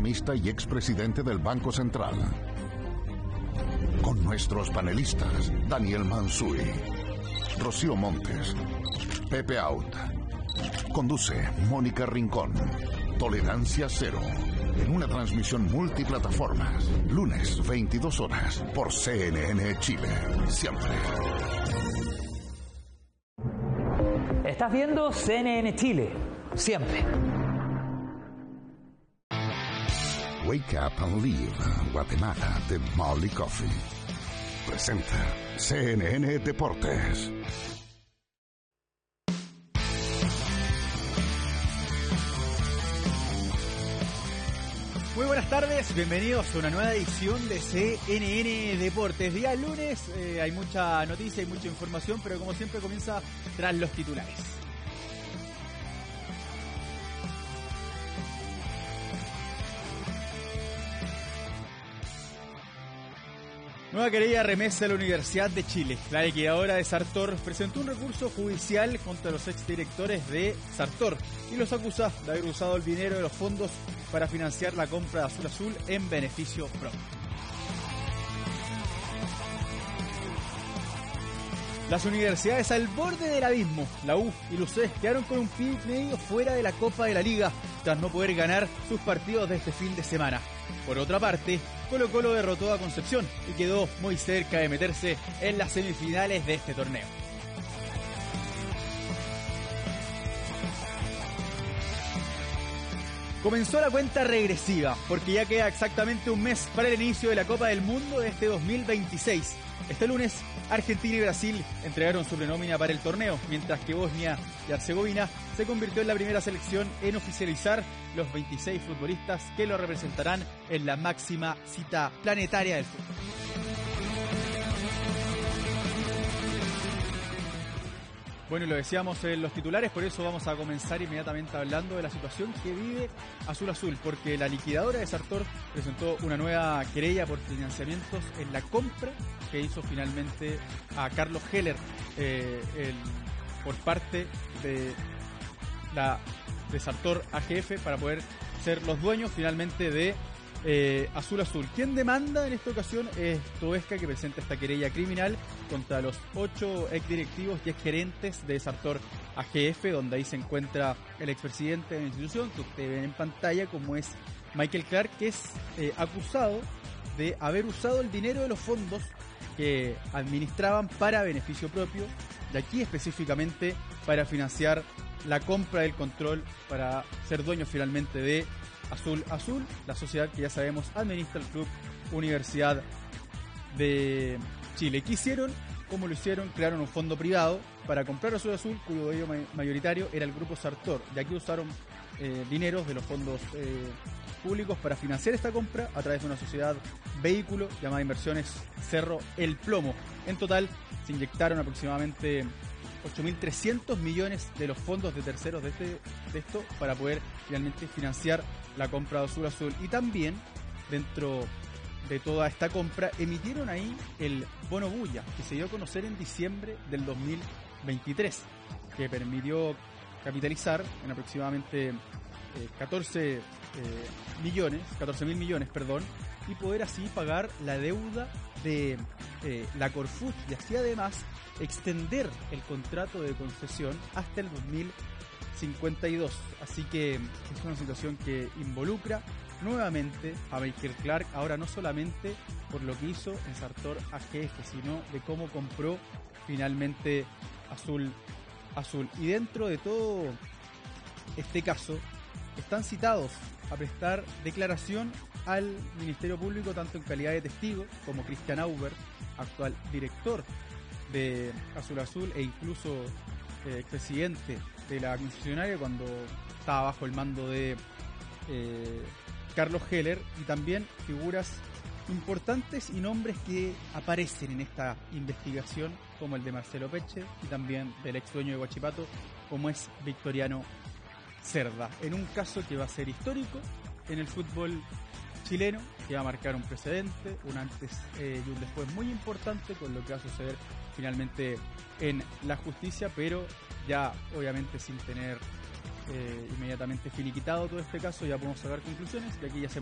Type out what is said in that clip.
economista y expresidente del Banco Central. Con nuestros panelistas, Daniel Mansuy, Rocío Montes, Pepe Out. Conduce Mónica Rincón. Tolerancia Cero. En una transmisión multiplataformas. Lunes, 22 horas. Por CNN Chile. Siempre. Estás viendo CNN Chile. Siempre. Wake Up and Live, Guatemala, de Molly Coffee. Presenta CNN Deportes. Muy buenas tardes, bienvenidos a una nueva edición de CNN Deportes. Día lunes, hay mucha noticia y mucha información, pero como siempre comienza tras los titulares. Nueva querella remesa a la Universidad de Chile. La liquidadora de Sartor presentó un recurso judicial contra los exdirectores de Sartor y los acusa de haber usado el dinero de los fondos para financiar la compra de Azul Azul en beneficio propio. Las universidades al borde del abismo. La U y la UC quedaron con un pie y medio fuera de la Copa de la Liga tras no poder ganar sus partidos de este fin de semana. Por otra parte, Colo-Colo derrotó a Concepción y quedó muy cerca de meterse en las semifinales de este torneo. Comenzó la cuenta regresiva, porque ya queda exactamente un mes para el inicio de la Copa del Mundo de este 2026. Este lunes, Argentina y Brasil entregaron su prenómina para el torneo, mientras que Bosnia y Herzegovina se convirtió en la primera selección en oficializar los 26 futbolistas que lo representarán en la máxima cita planetaria del fútbol. Bueno, y lo decíamos en los titulares, por eso vamos a comenzar inmediatamente hablando de la situación que vive Azul Azul, porque la liquidadora de Sartor presentó una nueva querella por financiamientos en la compra que hizo finalmente a Carlos Heller por parte de Sartor AGF para poder ser los dueños finalmente de Azul Azul. Quien demanda en esta ocasión es Toesca, que presenta esta querella criminal contra los 8 exdirectivos y exgerentes de Sartor AGF, donde ahí se encuentra el expresidente de la institución, que ustedes ven en pantalla, como es Michael Clark, que es acusado de haber usado el dinero de los fondos que administraban para beneficio propio, y aquí específicamente para financiar la compra del control, para ser dueños finalmente de Azul Azul, la sociedad que ya sabemos administra el Club Universidad de Chile. ¿Qué hicieron? ¿Cómo lo hicieron? Crearon un fondo privado para comprar Azul Azul, cuyo dueño mayoritario era el grupo Sartor. Y aquí usaron dineros de los fondos públicos para financiar esta compra a través de una sociedad vehículo llamada Inversiones Cerro El Plomo. En total se inyectaron aproximadamente 8.300 millones de los fondos de terceros de esto para poder finalmente financiar la compra de Azul Azul. Y también dentro de toda esta compra emitieron ahí el bono Bulla, que se dio a conocer en diciembre del 2023, que permitió capitalizar en aproximadamente 14 mil millones, y poder así pagar la deuda de la Corfut, y así además extender el contrato de concesión hasta el 2052. Así que es una situación que involucra nuevamente a Michael Clark, ahora no solamente por lo que hizo en Sartor AGF, sino de cómo compró finalmente Azul Azul. Y dentro de todo este caso están citados a prestar declaración al Ministerio Público, tanto en calidad de testigo como Christian Auber, actual director de Azul Azul e incluso expresidente de la concesionaria cuando estaba bajo el mando de Carlos Heller, y también figuras importantes y nombres que aparecen en esta investigación, como el de Marcelo Peche y también del ex dueño de Huachipato, como es Victoriano Cerda, en un caso que va a ser histórico en el fútbol chileno, que va a marcar un precedente, un antes y un después muy importante con lo que va a suceder finalmente en la justicia, pero ya obviamente sin tener inmediatamente finiquitado todo este caso, ya podemos sacar conclusiones, y aquí ya se